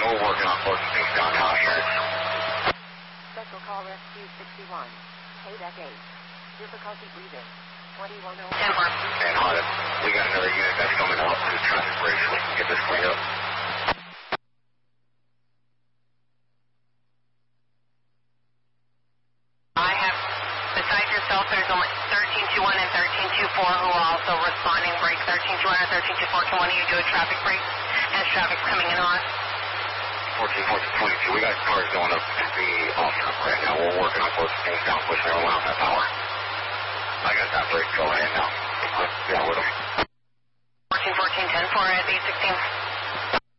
we're working on closing things down now here. Special call rescue 61. Payback 8. Difficulty breathing. 21 over. And hot. We got another unit that's coming up to the traffic bridge so we can get this cleaned up. I have, besides yourself, there's only 1321 and 1324 who are also responding. Break 1321 and 1324. Can one of you do a traffic break as traffic's coming in on? 14, 22. We got cars going up to the off-ramp right now. We're working on closing things down, pushing everyone out that power. I got that break going in now. Yeah, with them. 14, 10 for at 816.